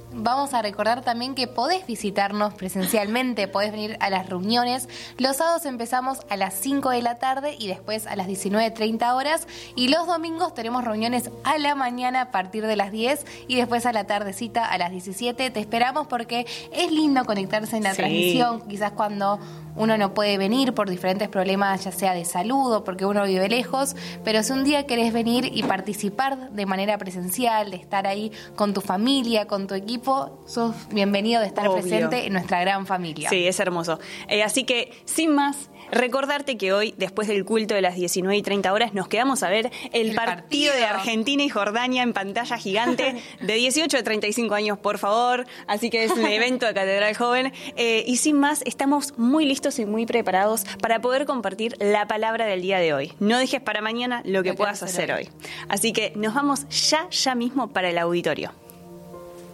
vamos a recordar también que podés visitarnos presencialmente, podés venir a las reuniones. Los sábados empezamos a las 5 de la tarde y después a las 19:30 horas. Y los domingos tenemos reuniones a la mañana a partir de las 10 y después a la tardecita a las 17. Te esperamos porque es lindo conectarse en la transmisión, quizás cuando uno no puede venir por diferentes problemas, ya sea de salud o porque uno vive lejos, pero si un día querés venir y participar de manera presencial, de estar ahí con tu familia, con tu equipo, sos bienvenido de estar presente en nuestra gran familia. Sí, es hermoso. Así que, sin más, recordarte que hoy, después del culto de las 19:30 horas, nos quedamos a ver el partido de Argentina y Jordania en pantalla gigante de 18 a 35 años, por favor. Así que es un evento de Catedral Joven. Y sin más, estamos muy listos y muy preparados para poder compartir la palabra del día de hoy. No dejes para mañana lo que puedas hacer hoy. Así que nos vamos ya mismo para el auditorio.